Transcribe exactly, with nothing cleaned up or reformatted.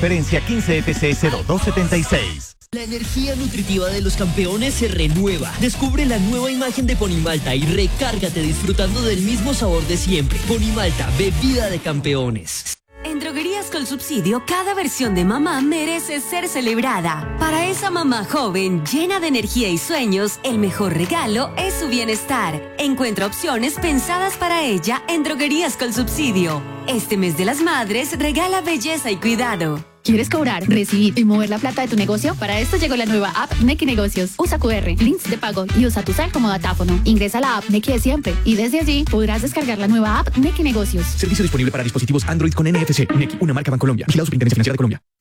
referencia quince F C cero dos siete seis. La energía nutritiva de los campeones se renueva. Descubre la nueva imagen de Ponimalta y recárgate disfrutando del mismo sabor de siempre. Ponimalta, bebida de campeones. En Droguerías Colsubsidio, cada versión de mamá merece ser celebrada. Para esa mamá joven, llena de energía y sueños, el mejor regalo es su bienestar. Encuentra opciones pensadas para ella en Droguerías Colsubsidio. Este mes de las madres, regala belleza y cuidado. ¿Quieres cobrar, recibir y mover la plata de tu negocio? Para esto llegó la nueva app Nequi Negocios. Usa Q R, links de pago y usa tu cel como datáfono. Ingresa a la app Nequi de siempre y desde allí podrás descargar la nueva app Nequi Negocios. Servicio disponible para dispositivos Android con N F C. Nequi, una marca Bancolombia. Vigilado Superintendencia Financiera de Colombia.